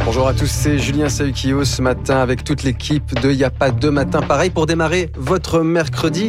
Bonjour à tous, c'est Julien Saukio ce matin avec toute l'équipe de Y'a pas de matin. Pareil pour démarrer votre mercredi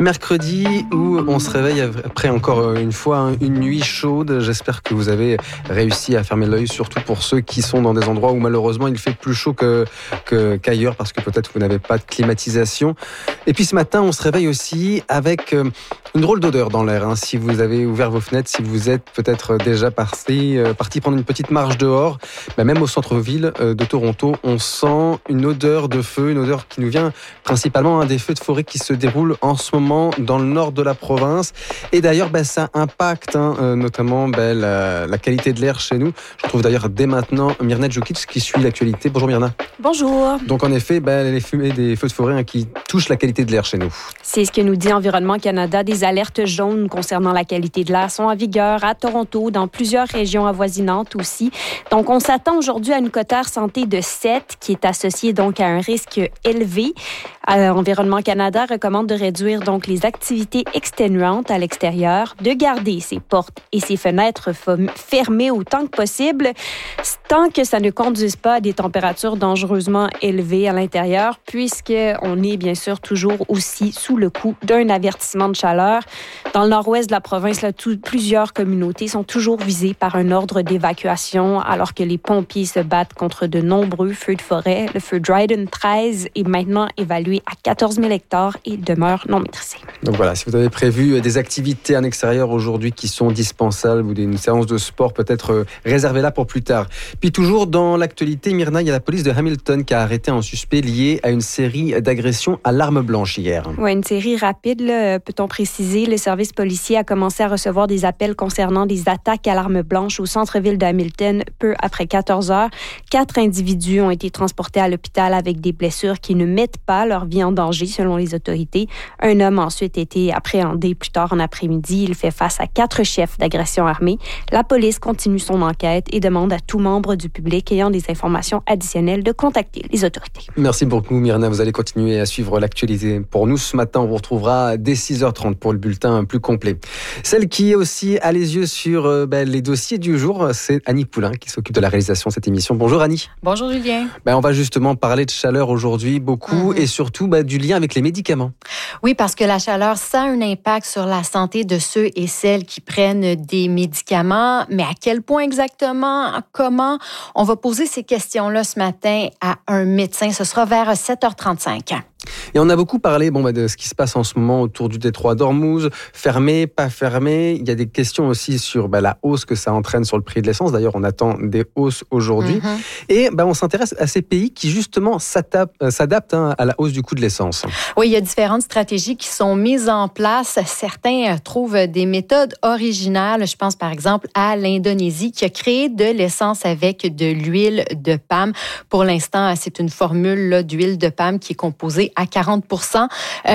où on se réveille après encore une fois une nuit chaude. J'espère que vous avez réussi à fermer l'œil, surtout pour ceux qui sont dans des endroits où malheureusement il fait plus chaud qu'ailleurs parce que peut-être vous n'avez pas de climatisation. Et puis ce matin, on se réveille aussi avec une drôle d'odeur dans l'air. Si vous avez ouvert vos fenêtres, si vous êtes peut-être déjà parti prendre une petite marche dehors, même au centre-ville de Toronto, on sent une odeur de feu, une odeur qui nous vient principalement des feux de forêt qui se déroulent en ce moment dans le nord de la province. Et d'ailleurs, ça impacte notamment la qualité de l'air chez nous. Je retrouve d'ailleurs dès maintenant Mirna Djukic qui suit l'actualité. Bonjour Mirna. Bonjour. Donc en effet, les fumées des feux de forêt qui touchent la qualité de l'air chez nous. C'est ce que nous dit Environnement Canada. Des alertes jaunes concernant la qualité de l'air sont en vigueur à Toronto, dans plusieurs régions avoisinantes aussi. Donc on s'attend aujourd'hui à une cotère santé de 7 qui est associée donc à un risque élevé. Environnement Canada recommande de réduire donc les activités exténuantes à l'extérieur, de garder ses portes et ses fenêtres fermées autant que possible, tant que ça ne conduise pas à des températures dangereusement élevées à l'intérieur, puisqu'on est bien sûr toujours aussi sous le coup d'un avertissement de chaleur. Dans le nord-ouest de la province, plusieurs communautés sont toujours visées par un ordre d'évacuation, alors que les pompiers se battent contre de nombreux feux de forêt. Le feu Dryden 13 est maintenant évalué à 14 000 hectares et demeure non maîtrisé. Donc voilà, si vous avez prévu des activités en extérieur aujourd'hui qui sont dispensables ou une séance de sport peut-être réservez-la pour plus tard. Puis toujours dans l'actualité, Myrna, il y a la police de Hamilton qui a arrêté un suspect lié à une série d'agressions à l'arme blanche hier. Oui, une série rapide, peut-on préciser. Le service policier a commencé à recevoir des appels concernant des attaques à l'arme blanche au centre-ville de Hamilton peu après 14 heures. 4 individus ont été transportés à l'hôpital avec des blessures qui ne mettent pas leur vie en danger, selon les autorités. Un homme a ensuite été appréhendé plus tard en après-midi. Il fait face à 4 chefs d'agression armée. La police continue son enquête et demande à tout membre du public ayant des informations additionnelles de contacter les autorités. Merci beaucoup, Myrna. Vous allez continuer à suivre l'actualité. Pour nous, ce matin, on vous retrouvera dès 6h30 pour le bulletin plus complet. Celle qui est aussi a les yeux sur les dossiers du jour, c'est Annie Poulain qui s'occupe de la réalisation de cette émission. Bonjour Annie. Bonjour Julien. On va justement parler de chaleur aujourd'hui beaucoup et surtout du lien avec les médicaments. Oui, parce que la chaleur, ça a un impact sur la santé de ceux et celles qui prennent des médicaments. Mais à quel point exactement? Comment? On va poser ces questions-là ce matin à un médecin. Ce sera vers 7h35. Et on a beaucoup parlé de ce qui se passe en ce moment autour du détroit d'Ormuz, fermé, pas fermé. Il y a des questions aussi sur la hausse que ça entraîne sur le prix de l'essence. D'ailleurs, on attend des hausses aujourd'hui. Et on s'intéresse à ces pays qui justement s'adaptent à la hausse du coût de l'essence. Oui, il y a différentes stratégies qui sont mises en place. Certains trouvent des méthodes originales. Je pense par exemple à l'Indonésie qui a créé de l'essence avec de l'huile de palme. Pour l'instant, c'est une formule d'huile de palme qui est composée à 40%.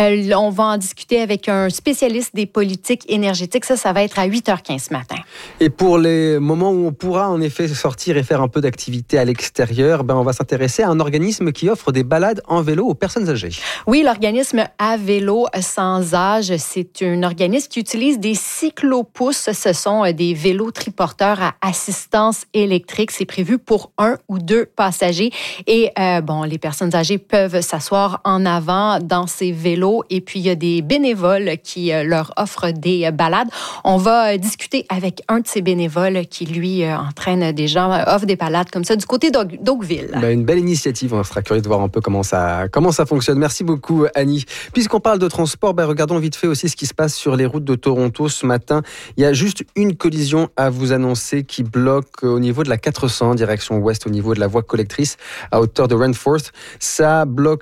On va en discuter avec un spécialiste des politiques énergétiques. Ça va être à 8h15 ce matin. Et pour les moments où on pourra en effet sortir et faire un peu d'activité à l'extérieur, on va s'intéresser à un organisme qui offre des balades en vélo aux personnes âgées. Oui, l'organisme À Vélo Sans Âge, c'est un organisme qui utilise des cyclopousses. Ce sont des vélos triporteurs à assistance électrique. C'est prévu pour 1 ou 2 passagers. Et les personnes âgées peuvent s'asseoir en avant dans ces vélos. Et puis, il y a des bénévoles qui leur offrent des balades. On va discuter avec un de ces bénévoles qui, lui, entraîne des gens, offre des balades comme ça du côté d'Oakville. Une belle initiative. On sera curieux de voir un peu comment ça fonctionne. Merci beaucoup, Annie. Puisqu'on parle de transport, regardons vite fait aussi ce qui se passe sur les routes de Toronto ce matin. Il y a juste une collision à vous annoncer qui bloque au niveau de la 400, direction ouest, au niveau de la voie collectrice, à hauteur de Renforth. Ça bloque